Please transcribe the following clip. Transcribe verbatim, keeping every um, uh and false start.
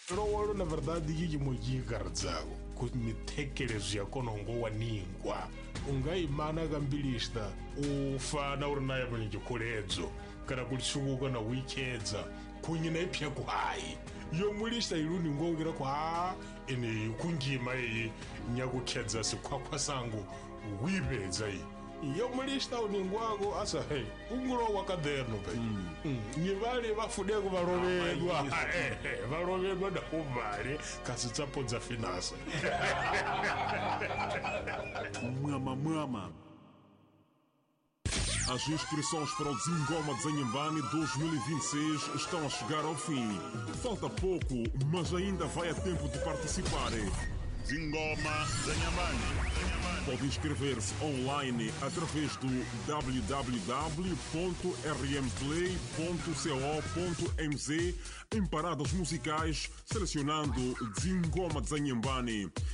Lowolo na verdade yiki mojigarzago kumitekerezo yako nongo waningwa ungaimana kambilista ufana uri naye manyikuledzo kana kulisukuka na wikedza kunyina ipya kuhayi yomulista iluni ngongera kwa ene kunjima iyi nyakukedza sikwakwa sangu wibedza iyi yomulista uningwako asa hey ungulo wakaderno pe mm. mm. nyivali vafudeko varovedwa varovedwa na uvale kasi tsapodza finasa Mwama mwama. As inscrições para o Dzingoma Dzanhambane dois mil e vinte e seis estão a chegar ao fim. Falta pouco, mas ainda vai a tempo de participar. Dzingoma Dzanhambane. Pode inscrever-se online através do w w w ponto r m play ponto co ponto m z em paradas musicais, selecionando Dzingoma Dzanhambane.